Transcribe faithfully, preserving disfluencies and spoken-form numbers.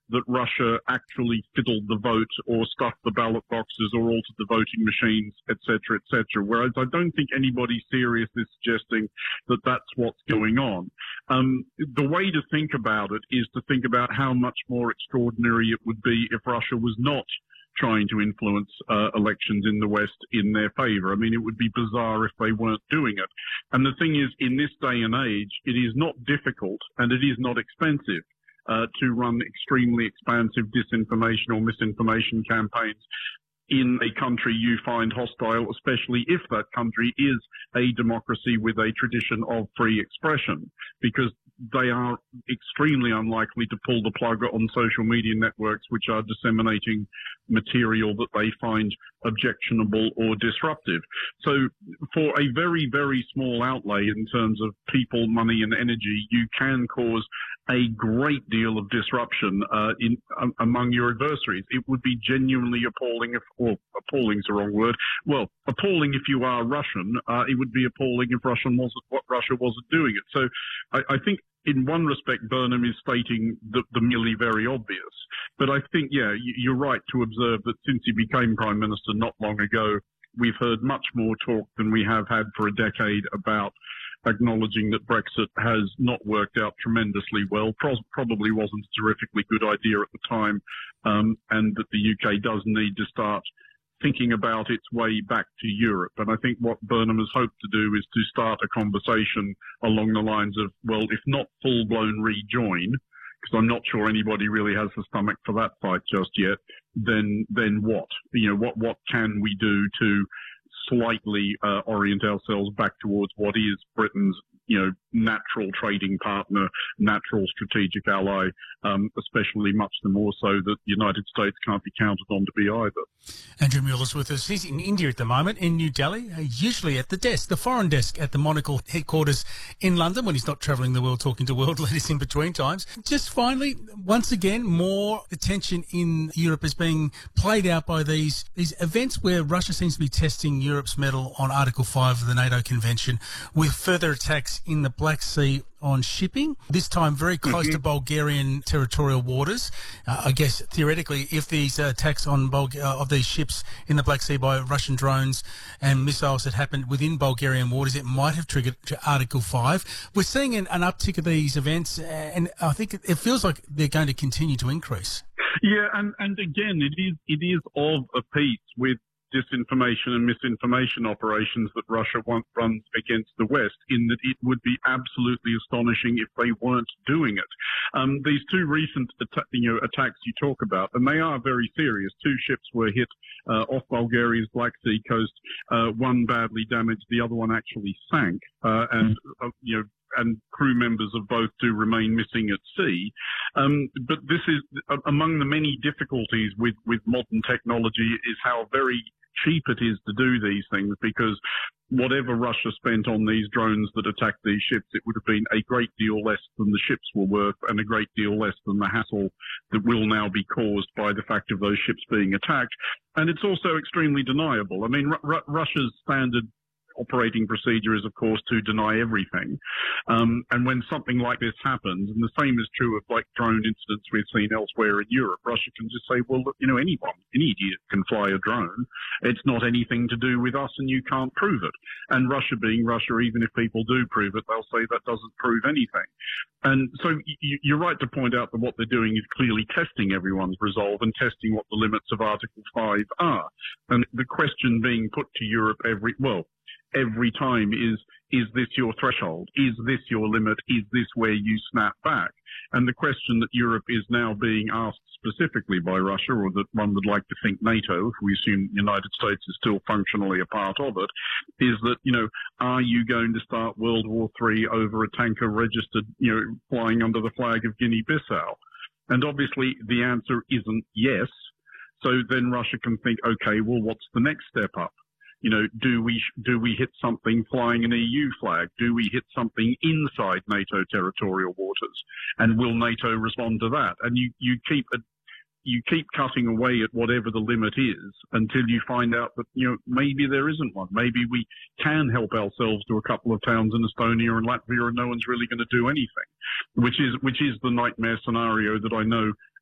that Russia actually fiddled the vote or stuffed the ballot boxes or altered the voting machines, et cetera, et cetera. Whereas I don't think anybody serious is suggesting that that's what's going on. Um, the way to think about it is to think about how much more extraordinary it would be if Russia was not trying to influence uh, elections in the West in their favor. I mean, it would be bizarre if they weren't doing it. And the thing is, in this day and age, it is not difficult and it is not expensive uh, to run extremely expansive disinformation or misinformation campaigns in a country you find hostile, especially if that country is a democracy with a tradition of free expression, because they are extremely unlikely to pull the plug on social media networks which are disseminating material that they find objectionable or disruptive. So for a very, very small outlay in terms of people, money and energy, you can cause a great deal of disruption uh, in um, among your adversaries. It would be genuinely appalling if, or appalling is the wrong word. Well, appalling if you are Russian. Uh, it would be appalling if Russian wasn't what Russia wasn't doing it. So I, I think in one respect, Burnham is stating the, the merely very obvious. But I think, yeah, you're right to observe that since he became Prime Minister not long ago, we've heard much more talk than we have had for a decade about acknowledging that Brexit has not worked out tremendously well, Pro- probably wasn't a terrifically good idea at the time, um, and that the U K does need to start thinking about its way back to Europe. And I think what Burnham has hoped to do is to start a conversation along the lines of, well, if not full-blown rejoin, because I'm not sure anybody really has the stomach for that fight just yet, then then what? You know, what, what can we do to slightly uh, orient ourselves back towards what is Britain's, you know, natural trading partner, natural strategic ally, um, especially much the more so that the United States can't be counted on to be either. Andrew Mueller's with us. He's in India at the moment, in New Delhi, uh, usually at the desk, the foreign desk at the Monocle headquarters in London when he's not travelling the world talking to world leaders in between times. Just finally, once again, more attention in Europe is being played out by these, these events where Russia seems to be testing Europe's mettle on Article five of the NATO Convention with further attacks in the Black Sea on shipping, this time very close mm-hmm. to Bulgarian territorial waters. Uh, I guess theoretically, if these uh, attacks on Bulg- uh, of these ships in the Black Sea by Russian drones and missiles had happened within Bulgarian waters, it might have triggered Article five. We're seeing an, an uptick of these events, and I think it feels like they're going to continue to increase. Yeah, and, and again, it is it is of a piece with disinformation and misinformation operations that Russia wants, runs against the West, in that it would be absolutely astonishing if they weren't doing it. Um, these two recent atta- you know, attacks you talk about, and they are very serious. Two ships were hit uh, off Bulgaria's Black Sea coast. Uh, one badly damaged, the other one actually sank, uh, and uh, you know. and crew members of both do remain missing at sea. Um, but this is uh, among the many difficulties with, with modern technology is how very cheap it is to do these things, because whatever Russia spent on these drones that attacked these ships, it would have been a great deal less than the ships were worth and a great deal less than the hassle that will now be caused by the fact of those ships being attacked. And it's also extremely deniable. I mean, R- Russia's standard operating procedure is, of course, to deny everything. Um, and when something like this happens, and the same is true of like drone incidents we've seen elsewhere in Europe, Russia can just say, well, look, you know, anyone, any idiot can fly a drone. It's not anything to do with us and you can't prove it. And Russia being Russia, even if people do prove it, they'll say that doesn't prove anything. And so y- you're right to point out that what they're doing is clearly testing everyone's resolve and testing what the limits of Article five are. And the question being put to Europe every, well, every time is, is this your threshold? Is this your limit? Is this where you snap back? And the question that Europe is now being asked specifically by Russia, or that one would like to think NATO, if we assume the United States is still functionally a part of it, is that, you know, are you going to start World War Three over a tanker registered, you know, flying under the flag of Guinea-Bissau? And obviously the answer isn't yes. So then Russia can think, okay, well, what's the next step up? You know, do we do we hit something flying an E U flag? Do we hit something inside NATO territorial waters? And will NATO respond to that? And you, you keep a, you keep cutting away at whatever the limit is until you find out that, you know, maybe there isn't one. Maybe we can help ourselves to a couple of towns in Estonia and Latvia and no one's really going to do anything, which is which is the nightmare scenario that I know